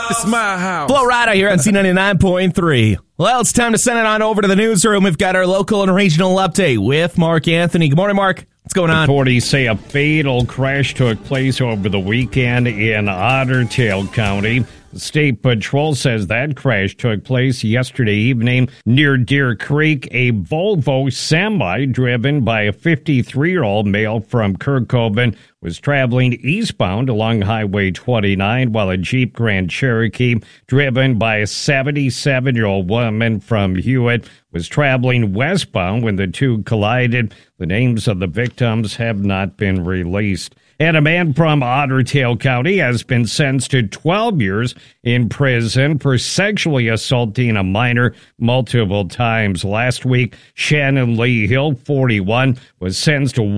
It's my house. Flo Rida here on C99.3. Well, it's time to send it on over to the newsroom. We've got our local and regional update with Mark Anthony. Good morning, Mark. What's going on? Authorities say a fatal crash took place over the weekend in Otter Tail County. The State Patrol says that crash took place yesterday evening near Deer Creek. A Volvo semi driven by a 53-year-old male from Kirkhoven was traveling eastbound along Highway 29, while a Jeep Grand Cherokee driven by a 77-year-old woman from Hewitt was traveling westbound when the two collided. The names of the victims have not been released. And a man from Otter Tail County has been sentenced to 12 years in prison for sexually assaulting a minor multiple times. Last week, Shannon Lee Hill, 41, was sentenced to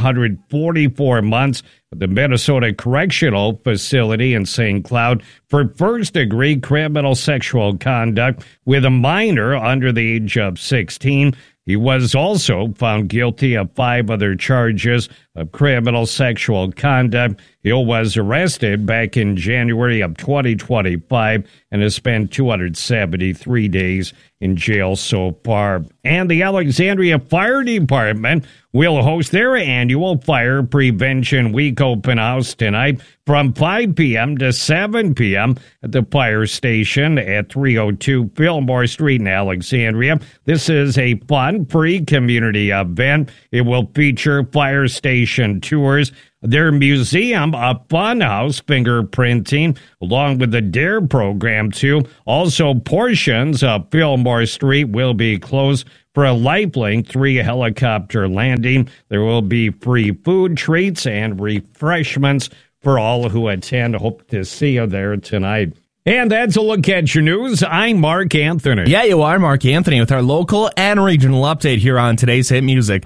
144 months at the Minnesota Correctional Facility in St. Cloud for first-degree criminal sexual conduct with a minor under the age of 16. He was also found guilty of 5 other charges of criminal sexual conduct. Hill was arrested back in January of 2025 and has spent 273 days in jail so far. And the Alexandria Fire Department will host their annual Fire Prevention Week open house tonight from 5 p.m. to 7 p.m. at the fire station at 302 Fillmore Street in Alexandria. This is a fun, free community event. It will feature fire station tours, their museum, a funhouse, fingerprinting, along with the DARE program, too. Also, portions of Fillmore Street will be closed for a Lifelink 3 helicopter landing. There will be free food, treats, and refreshments for all who attend. Hope to see you there tonight. And that's a look at your news. I'm Mark Anthony. Yeah, you are Mark Anthony with our local and regional update here on today's hit music,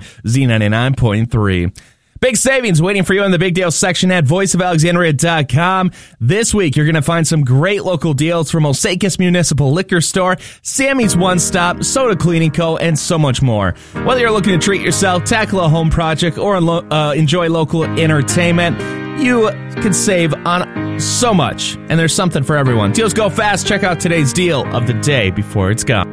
Z99.3. Big savings waiting for you in the Big Deal section at voiceofalexandria.com. This week, you're going to find some great local deals from Osakis Municipal Liquor Store, Sammy's One Stop, Soda Cleaning Co., and so much more. Whether you're looking to treat yourself, tackle a home project, or enjoy local entertainment, you can save on so much, and there's something for everyone. Deals go fast. Check out today's deal of the day before it's gone.